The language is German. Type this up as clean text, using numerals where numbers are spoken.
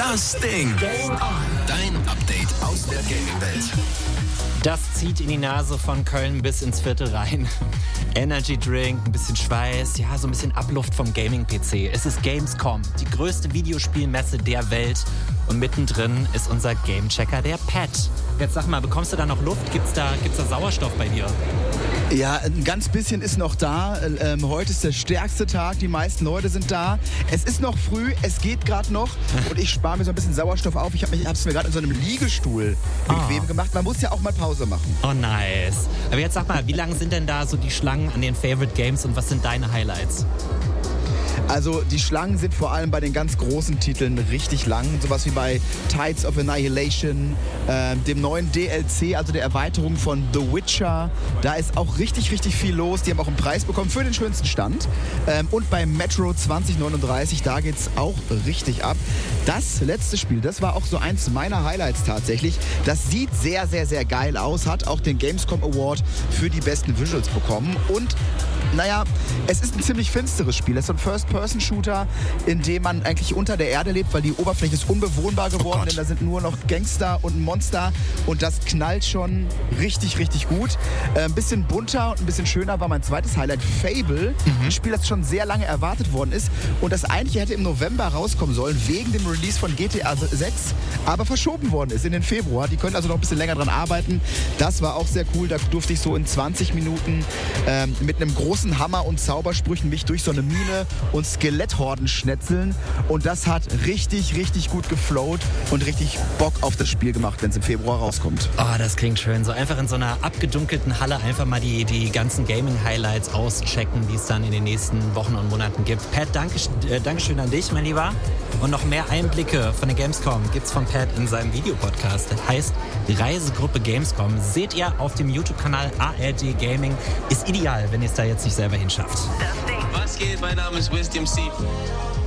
Das Ding. Game On. Dein Update aus der Gaming-Welt. Das zieht in die Nase von Köln bis ins Viertel rein. Energy Drink, ein bisschen Schweiß, ja, so ein bisschen Abluft vom Gaming-PC. Es ist Gamescom, die größte Videospielmesse der Welt. Und mittendrin ist unser Gamechecker, der Pat. Jetzt sag mal, bekommst du da noch Luft? Gibt's da Sauerstoff bei dir? Ja, ein ganz bisschen ist noch da. Heute ist der stärkste Tag, die meisten Leute sind da. Es ist noch früh, es geht gerade noch und ich spare mir so ein bisschen Sauerstoff auf. Ich habe es mir gerade in so einem Liegestuhl bequem gemacht. Man muss ja auch mal Pause machen. Oh, nice. Aber jetzt sag mal, wie lang sind denn da so die Schlangen an den Favorite Games und was sind deine Highlights? Also die Schlangen sind vor allem bei den ganz großen Titeln richtig lang. Sowas wie bei Tides of Annihilation, dem neuen DLC, also der Erweiterung von The Witcher. Da ist auch richtig, richtig viel los. Die haben auch einen Preis bekommen für den schönsten Stand. Und bei Metro 2039, da geht's auch richtig ab. Das letzte Spiel, das war auch so eins meiner Highlights tatsächlich. Das sieht sehr, sehr, sehr geil aus. Hat auch den Gamescom Award für die besten Visuals bekommen. Und naja, es ist ein ziemlich finsteres Spiel. Es ist so ein First-Person-Shooter, in dem man eigentlich unter der Erde lebt, weil die Oberfläche ist unbewohnbar geworden, denn da sind nur noch Gangster und Monster und das knallt schon richtig, richtig gut. Ein bisschen bunter und ein bisschen schöner war mein zweites Highlight, Fable. Ein Spiel, das schon sehr lange erwartet worden ist und das eigentlich hätte im November rauskommen sollen, wegen dem Release von GTA 6, aber verschoben worden ist in den Februar. Die können also noch ein bisschen länger dran arbeiten. Das war auch sehr cool. Da durfte ich so in 20 Minuten mit einem großen Hammer und Zaubersprüchen mich durch so eine Mine und Skeletthorden schnetzeln und das hat richtig, richtig gut geflowt und richtig Bock auf das Spiel gemacht, wenn es im Februar rauskommt. Oh, das klingt schön. So einfach in so einer abgedunkelten Halle einfach mal die ganzen Gaming-Highlights auschecken, die es dann in den nächsten Wochen und Monaten gibt. Pat, Dankeschön an dich, mein Lieber. Und noch mehr Einblicke von der Gamescom gibt's von Pat in seinem Videopodcast. Das heißt Reisegruppe Gamescom. Seht ihr auf dem YouTube-Kanal ARD Gaming. Ist ideal, wenn ihr es da jetzt nicht selber hinschafft. Was geht? Mein Name ist Wisdom C.